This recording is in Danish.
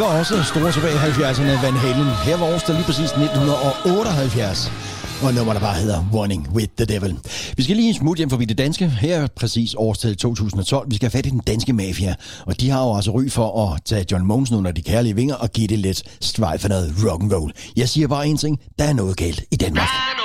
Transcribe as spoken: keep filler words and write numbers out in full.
var også store tilbage i halvfjerdserne, Van Halen. Her var årstal lige præcis nitten otteoghalvfjerds. Og nummer, der bare hedder Running with the Devil. Vi skal lige en smut hjem forbi det danske. Her er præcis årstal to tusind og tolv. Vi skal have fat i den danske mafia. Og de har jo altså ry for at tage John Mogensen under de kærlige vinger og give det lidt strejf af noget rock'n'roll. Jeg siger bare en ting. Der er noget galt i Danmark.